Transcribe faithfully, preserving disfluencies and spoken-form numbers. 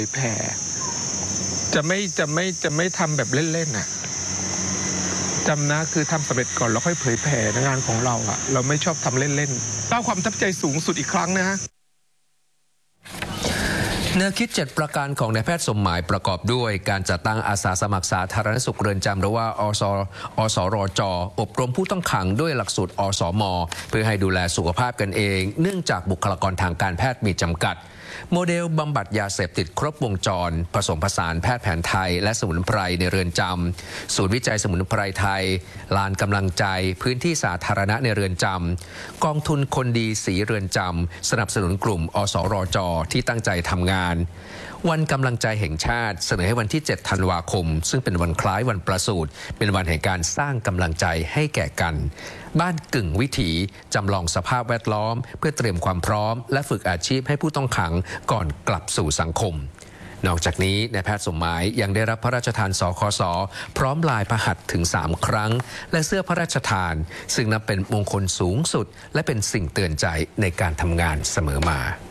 แผ่จะไม่จะไม่จะไม่ทำแบบเล่นๆน่ะจำนะคือทำสำเร็จก่อนแล้วค่อยเผยแผ่งานของเราอะเราไม่ชอบทำเล่นๆสร้างความทับใจสูงสุดอีกครั้งนะฮะแนวคิดเจ็ดประการของนายแพทย์สมหมายประกอบด้วยการจัดตั้งอาสาสมัครสาธารณสุขเรือนจำหรือว่าอสอสรจอบรมผู้ต้องขังด้วยหลักสูตรอสมเพื่อให้ดูแลสุขภาพกันเองเนื่องจากบุคลากรทางการแพทย์มีจำกัดโมเดลบำบัดยาเสพติดครบวงจรผสมผสานแพทย์แผนไทยและสมุนไพรในเรือนจำศูนย์วิจัยสมุนไพรไทยลานกำลังใจพื้นที่สาธารณะในเรือนจำกองทุนคนดีสีเรือนจำสนับสนุนกลุ่มอสรจที่ตั้งใจทำงานวันกำลังใจแห่งชาติเสนอให้วันที่เจ็ดธันวาคมซึ่งเป็นวันคล้ายวันประสูติเป็นวันแห่งการสร้างกำลังใจให้แก่กันบ้านกึ่งวิถีจำลองสภาพแวดล้อมเพื่อเตรียมความพร้อมและฝึกอาชีพให้ผู้ต้องขังก่อนกลับสู่สังคมนอกจากนี้นายแพทย์สมหมายยังได้รับพระราชทานสคสพร้อมลายพระหัตถ์ถึงสามครั้งและเสื้อพระราชทานซึ่งนับเป็นมงคลสูงสุดและเป็นสิ่งเตือนใจในการทำงานเสมอมา